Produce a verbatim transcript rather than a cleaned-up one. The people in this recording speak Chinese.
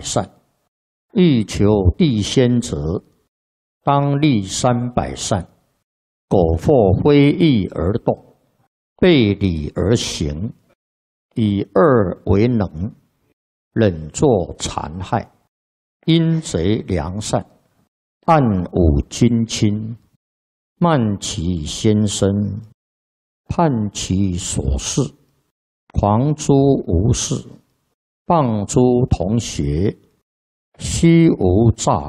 善，欲求地仙者，当立三百善。苟或非义而动，背礼而行，以恶为能，忍作残害，阴贼良善，暗侮君亲，慢其先生，叛其所事，狂诸无事，谤诸同学，虚无诈